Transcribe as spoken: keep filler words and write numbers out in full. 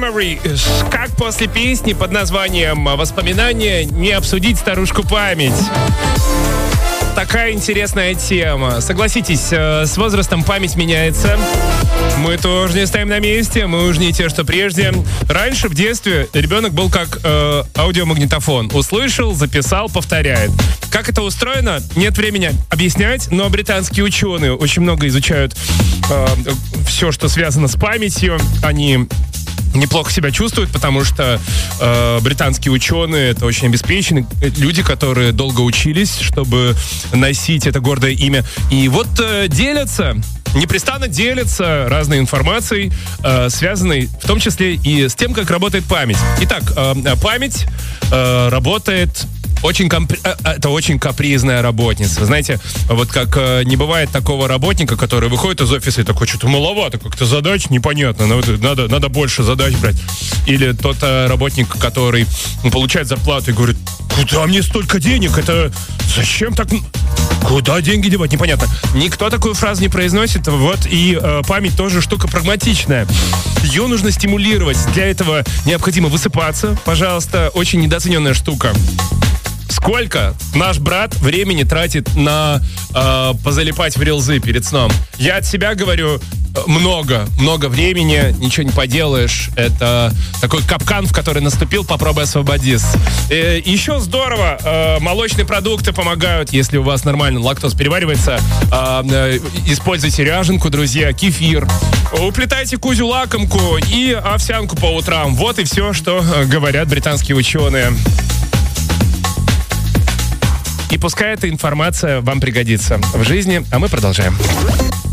Memory. Как после песни под названием «Воспоминания» не обсудить старушку память? Такая интересная тема. Согласитесь, с возрастом память меняется. Мы тоже не стоим на месте, мы уже не те, что прежде. Раньше, в детстве, ребенок был как э, аудиомагнитофон. Услышал, записал, повторяет. Как это устроено, нет времени объяснять, но британские ученые очень много изучают э, все, что связано с памятью. Они неплохо себя чувствуют, потому что э, британские ученые — это очень обеспеченные люди, которые долго учились, чтобы носить это гордое имя. И вот э, делятся, непрестанно делятся разной информацией, э, связанной в том числе и с тем, как работает память. Итак, э, память э, работает... Очень компри... Это очень капризная работница. Вы знаете, вот как э, не бывает такого работника, который выходит из офиса и такой: что-то маловато, как-то задач непонятно, надо, надо больше задач брать. Или тот э, работник, который получает зарплату и говорит: куда мне столько денег? Это зачем так... Куда деньги девать? Непонятно. Никто такую фразу не произносит. Вот и э, память тоже штука прагматичная. Ее нужно стимулировать. Для этого необходимо высыпаться. Пожалуйста, очень недооцененная штука. Сколько наш брат времени тратит на э, позалипать в рилзы перед сном? Я от себя говорю: много, много времени, ничего не поделаешь. Это такой капкан, в который наступил, попробуй освободиться. Э, еще здорово, э, молочные продукты помогают, если у вас нормально лактоз переваривается. Э, э, используйте ряженку, друзья, кефир. Уплетайте кузю лакомку и овсянку по утрам. Вот и все, что говорят британские ученые. И пускай эта информация вам пригодится в жизни, а мы продолжаем.